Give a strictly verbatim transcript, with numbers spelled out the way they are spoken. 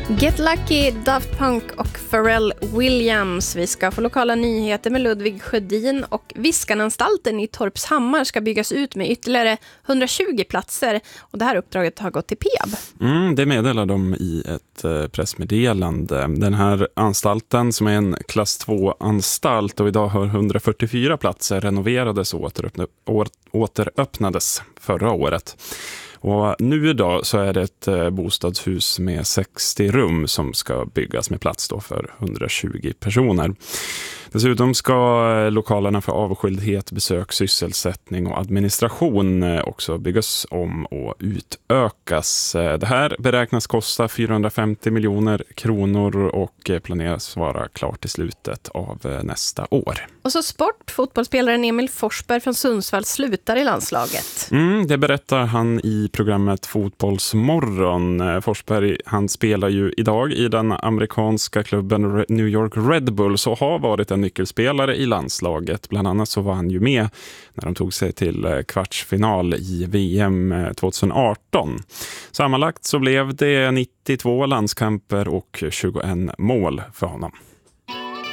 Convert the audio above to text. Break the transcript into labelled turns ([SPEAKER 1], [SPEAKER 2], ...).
[SPEAKER 1] Get Lucky, Daft Punk och Pharrell Williams. Vi ska få lokala nyheter med Ludvig Sjödin, och Viskananstalten i Torpshammar ska byggas ut med ytterligare hundratjugo platser, och det här uppdraget har gått till P E B.
[SPEAKER 2] Mm, det meddelar de i ett eh, pressmeddelande. Den här anstalten, som är en klass två-anstalt och idag har hundrafyrtiofyra platser, renoverades och återöppna, å, återöppnades förra året. Och nu idag så är det ett eh, bostadshus med sextio rum som ska byggas med plats då för hundratjugo personer. Dessutom ska lokalerna för avskildhet, besök, sysselsättning och administration också byggas om och utökas. Det här beräknas kosta fyrahundrafemtio miljoner kronor och planeras vara klart i slutet av nästa år.
[SPEAKER 1] Och så sport. Fotbollsspelaren Emil Forsberg från Sundsvall slutar i landslaget.
[SPEAKER 2] Mm, det berättar han i programmet Fotbollsmorgon. Forsberg, han spelar ju idag i den amerikanska klubben New York Red Bull, så har varit en nyckelspelare i landslaget. Bland annat så var han ju med när de tog sig till kvartsfinal i V M tjugoarton. Sammanlagt så blev det nittiotvå landskamper och tjugoett mål för honom.